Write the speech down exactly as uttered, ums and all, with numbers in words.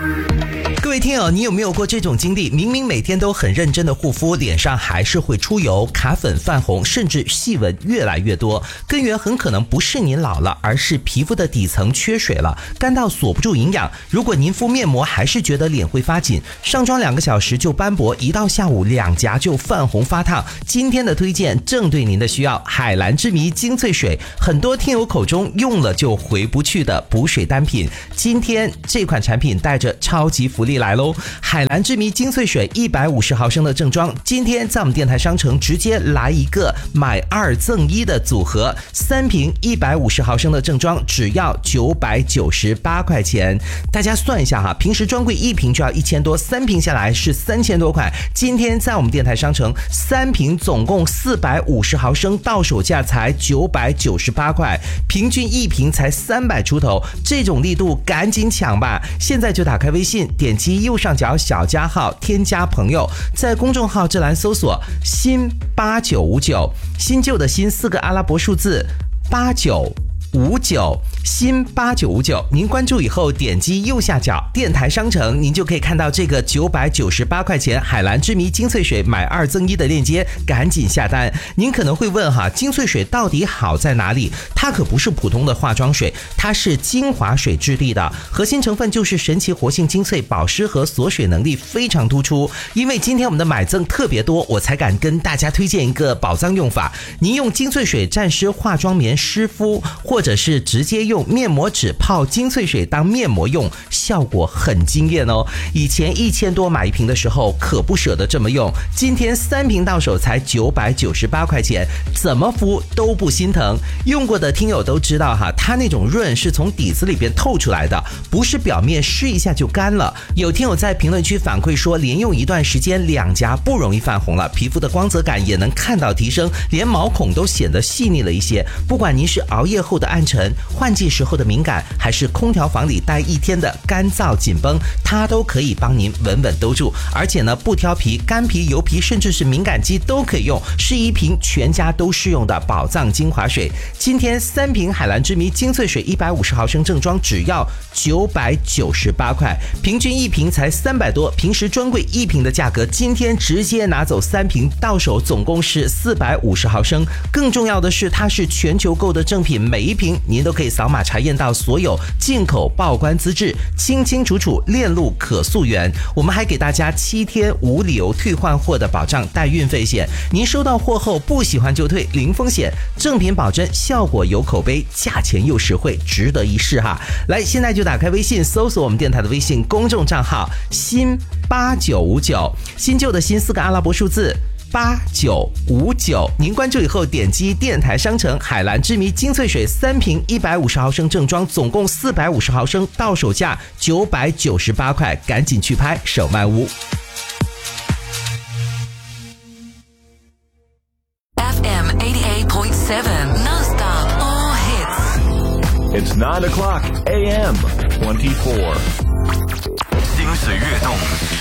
各位听友，你有没有过这种经历？明明每天都很认真的护肤，脸上还是会出油、卡粉、泛红，甚至细纹越来越多。根源很可能不是您老了，而是皮肤的底层缺水了，干到锁不住营养。如果您敷面膜还是觉得脸会发紧，上妆两个小时就斑驳，一到下午两颊就泛红发烫，今天的推荐正对您的需要，海蓝之谜精粹水，很多听友口中用了就回不去的补水单品。今天这款产品带着超级福利来喽！海蓝之谜精粹水一百五十毫升的正装，今天在我们电台商城直接来一个买二赠一的组合，三瓶一百五十毫升的正装只要九百九十八块钱。大家算一下哈，平时专柜一瓶就要一千多，三瓶下来是三千多块。今天在我们电台商城，三瓶总共四百五十毫升，到手价才九百九十八块，平均一瓶才三百出头，这种力度赶紧抢吧！现在就打开微信，点击右上角小加号，添加朋友，在公众号这栏搜索新八九五九，新旧的新四个阿拉伯数字八九五九，新八九五九，您关注以后点击右下角电台商城，您就可以看到这个九百九十八块钱海蓝之谜精粹水买二赠一的链接，赶紧下单。您可能会问哈，精粹水到底好在哪里？它可不是普通的化妆水，它是精华水质地的，核心成分就是神奇活性精粹，保湿和锁水能力非常突出。因为今天我们的买赠特别多，我才敢跟大家推荐一个宝藏用法，您用精粹水蘸湿化妆棉湿敷，或或者是直接用面膜纸泡精粹水当面膜用，效果很惊艳哦。以前一千多买一瓶的时候可不舍得这么用，今天三瓶到手才九百九十八块钱，怎么敷都不心疼。用过的听友都知道哈，它那种润是从底子里边透出来的，不是表面湿一下就干了。有听友在评论区反馈说，连用一段时间两颊不容易泛红了，皮肤的光泽感也能看到提升，连毛孔都显得细腻了一些。不管您是熬夜后的暗沉，换季时候的敏感，还是空调房里待一天的干燥紧绷，它都可以帮您稳稳兜住。而且呢，不挑皮，干皮、油皮甚至是敏感肌都可以用，是一瓶全家都适用的宝藏精华水。今天三瓶海蓝之谜精粹水一百五十毫升正装只要九百九十八块，平均一瓶才三百多，平时专柜一瓶的价格，今天直接拿走三瓶，到手总共是四百五十毫升。更重要的是，它是全球购的正品，每一瓶您都可以扫码查验到所有进口报关资质，清清楚楚，链路可溯源。我们还给大家七天无理由退换货的保障，带运费险，您收到货后不喜欢就退，零风险，正品保真，效果有口碑，价钱又实惠，值得一试哈。来，现在就打开微信，搜索我们电台的微信公众账号新八九五九，新旧的新四个阿拉伯数字八九五九，您关注以后点击电台商城海蓝之谜精粹水三瓶一百五十毫升正装，总共四百五十毫升，到手价九百九十八块，赶紧去拍，手慢无。 F M eighty-eight point seven non-stop all hits. It's nine o'clock A M twenty-four. 心随悦动。